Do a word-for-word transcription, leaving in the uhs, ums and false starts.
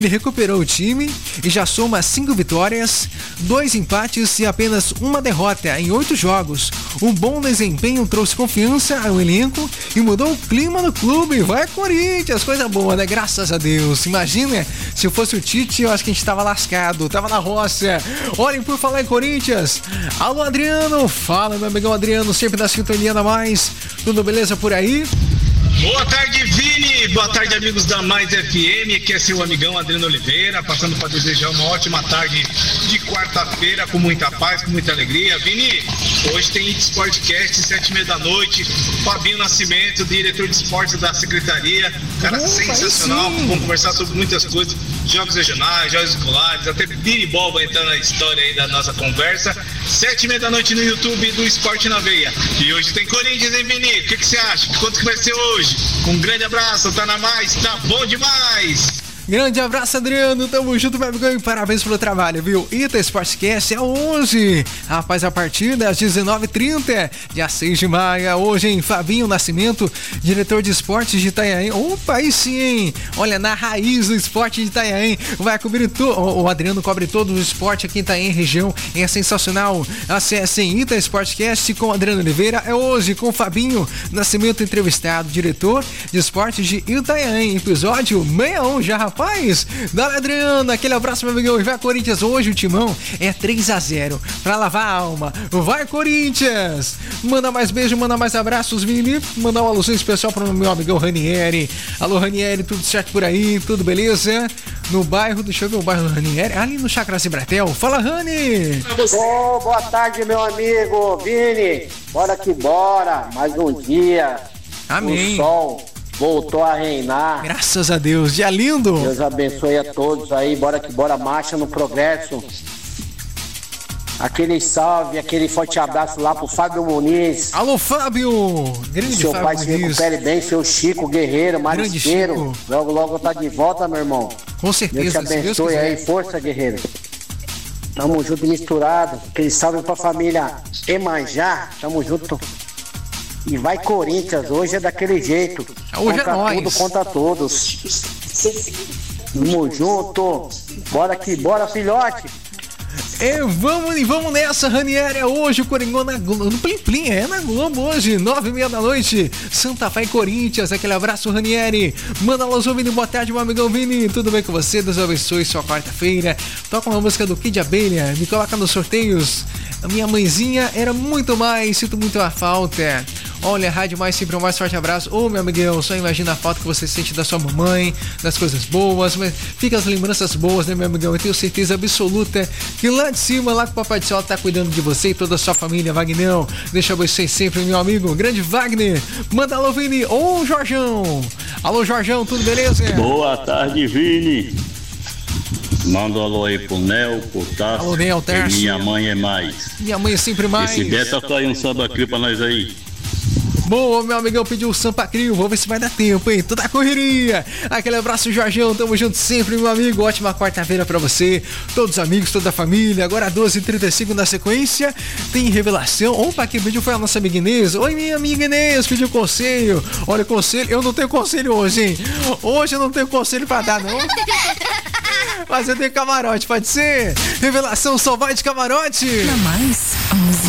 Ele recuperou o time e já soma cinco vitórias, dois empates e apenas uma derrota em oito jogos. Um bom desempenho trouxe confiança ao elenco e mudou o clima no clube. Vai Corinthians, coisa boa, né? Graças a Deus. Imagina, se fosse o Tite, eu acho que a gente tava lascado, tava na roça. Olhem, por falar em Corinthians. Alô, Adriano. Fala, meu amigão Adriano, sempre na sintonia da Mais. Tudo beleza por aí? Boa tarde, Vini. Boa tarde, amigos da Mais F M. Aqui é seu amigão Adriano Oliveira, passando para desejar uma ótima tarde de quarta-feira, com muita paz, com muita alegria. Vini, hoje tem Sportcast, sete e meia da noite. Fabinho Nascimento, diretor de esportes da Secretaria. Cara, oh, sensacional. Vamos conversar sobre muitas coisas. Jogos regionais, jogos escolares, até biribol vai entrar na história aí da nossa conversa. Sete e meia da noite no YouTube do Esporte na Veia. E hoje tem Corinthians, hein, Vini? O que, que você acha? Quanto que vai ser hoje? Um grande abraço, tá na Mais, tá bom demais! Grande abraço, Adriano, tamo junto, meu amigo, e parabéns pelo trabalho, viu? Ita Sportcast é hoje, rapaz, a partir das dezenove e trinta, dia seis de maio, hoje, hein? Fabinho Nascimento, diretor de esportes de Itanhaém. Opa, aí sim, hein? Olha, na raiz do esporte de Itanhaém, vai cobrir tudo, o Adriano cobre todo o esporte aqui em Itanhaém, região, é sensacional. Acessem Ita Sportcast com Adriano Oliveira, é hoje com Fabinho Nascimento, entrevistado, diretor de esportes de Itanhaém, episódio sessenta e um já, rapaz. Rapaz, dá Adriano, aquele abraço, meu amigão. E vai Corinthians, hoje o timão é três a zero pra lavar a alma. Vai Corinthians! Manda mais beijo, manda mais abraços, Vini. Mandar uma alusão especial pro meu amigão Ranieri. Alô, Ranieri, tudo certo por aí? Tudo beleza? No bairro, deixa eu ver o bairro do Ranieri, ali no Chácara Cibratel. Fala, Rani! Oh, boa tarde, meu amigo Vini. Bora que bora, mais um dia. Amém. O sol voltou a reinar. Graças a Deus, dia lindo. Deus abençoe a todos aí, bora que bora, marcha no progresso. Aquele salve, aquele forte abraço lá pro Fábio Muniz. Alô, Fábio! Grande seu Fábio pai se recupere bem, seu Chico Guerreiro, marisqueiro. Logo, logo tá de volta, meu irmão. Com certeza. Deus te abençoe aí, força, guerreiro. Tamo junto e misturado. Aquele salve pra família Emanjá, tamo junto. E vai Corinthians, hoje é daquele jeito. Hoje contra é nóis. tudo, contra todos. Tamo junto. Bora que bora, filhote. E vamos e vamos nessa, Ranieri. É hoje o Coringão na Globo, no Plim Plim, é na Globo hoje, nove e meia da noite. Santa Fé e Corinthians, aquele abraço, Ranieri. Manda alô, Vini, boa tarde, meu amigão Vini. Tudo bem com você? Deus abençoe sua quarta-feira. Toca uma música do Kid Abelha, me coloca nos sorteios. A minha mãezinha era muito mais, sinto muito a falta. Olha, Rádio Mais, sempre um mais forte abraço. Ô, meu amigão, só imagina a falta que você sente da sua mamãe, das coisas boas, mas fica as lembranças boas, né, meu amigão? Eu tenho certeza absoluta que lá de cima, lá que o Papai do Céu tá cuidando de você e toda a sua família, Wagnão. Deixa você sempre, meu amigo, grande Wagner. Manda alô, Vini. Ô, Jorjão. Alô, Jorjão, tudo beleza? Boa tarde, Vini. Manda um alô aí pro Nel, pro Tasso. Alô, Nel, Tarso. Minha mãe é mais. Minha mãe é sempre mais. E se der, toca aí um samba crio pra nós aí. Boa, meu amigão pediu o Sampa Crio, vamos ver se vai dar tempo, hein? Toda a correria. Aquele abraço, Jorjão, tamo junto sempre, meu amigo. Ótima quarta-feira pra você, todos os amigos, toda a família. Agora doze e trinta e cinco na sequência, tem revelação. Opa, quem pediu foi a nossa amiga Inês. Oi, minha amiga Inês, pediu conselho. Olha, conselho, eu não tenho conselho hoje, hein? Hoje eu não tenho conselho pra dar, não. Mas eu tenho camarote, pode ser? Revelação só vai de camarote. Na Mais.